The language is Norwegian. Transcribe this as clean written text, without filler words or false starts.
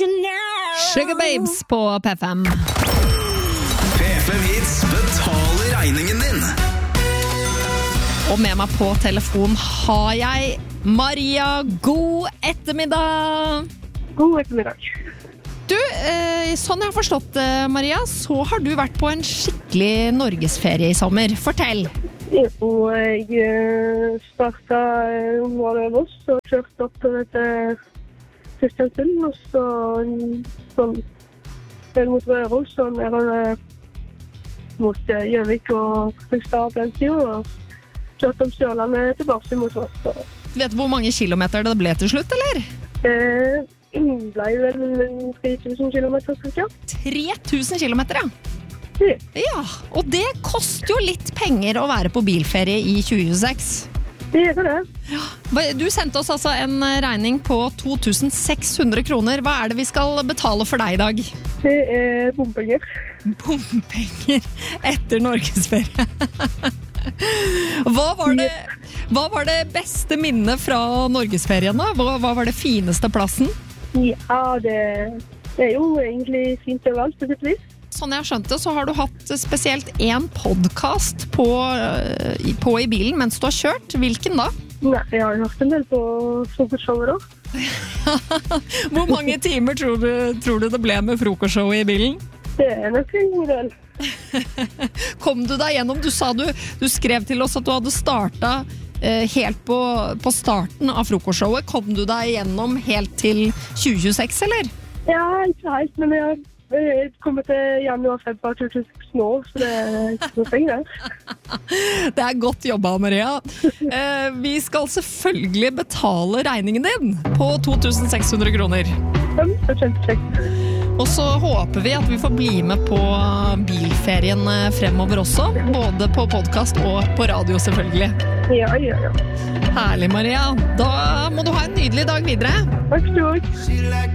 Sugar Babes på P5. P5 Hits betaler regningen din. Og med meg på telefon har jeg Maria. God ettermiddag. God ettermiddag. Du, sånn jeg har forstått, Maria, så har du vært på en skikkelig norgesferie i sommer. Fortell. Jeg startet var det Voss og kjørte opp til Kristiansund, og så sånn mot Røros og nede mot Gjøvik og Fredrikstad på den siden, og kjørte om Sørlandet tilbake mot Voss. Vet du hvor mange kilometer det ble til slutt, eller? Det ble vel 3000 kilometer, ja. 3000 kilometer, ja. Ja, og det koster jo litt penger å være på bilferie i 2026. Det gjør det. Du sendte oss altså en regning på 2600 kroner. Hva er det vi skal betale for deg i dag? Det er bompenger. Bompenger etter norgesferie. Hva var det beste minnet fra norgesferien da? Hva var det fineste plassen? Ja, det er jo egentlig fint overalt på sitt vis. Sånn jeg har skjønt det, så har du hatt spesielt en podcast på i bilen mens du har kjørt. Hvilken da? Nei, jeg har hørt en del på frokostshowet da. Hvor mange timer tror du det ble med frokostshowet i bilen? Det er nok en god del. Kom du deg gjennom? Du sa du skrev til oss at du hadde startet helt på starten av frokostshowet. Kom du deg gjennom helt til 2026, eller? Ja, ikke helt, men jeg kommer til januar-februar 2006 nå, så det er ikke noe penger der. Det er godt jobba, Maria. Vi skal selvfølgelig betale regningen din på 2600 kroner. Kjempekjekt. Og så håper vi at vi får bli med på bilferien fremover også, både på podcast og på radio selvfølgelig. Ja. Herlig, Maria. Da må du ha en nydelig dag videre. Takk skal du ha.